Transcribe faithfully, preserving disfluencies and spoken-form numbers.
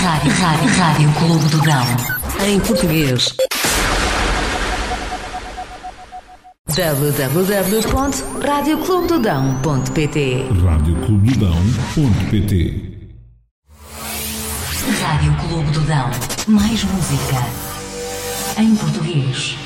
Rádio, Rádio, Rádio Clube do Dão. Em português. w w w ponto rádio clube do dão ponto p t rádio clube do dão ponto p t Rádio Clube do Dão. Mais música em português.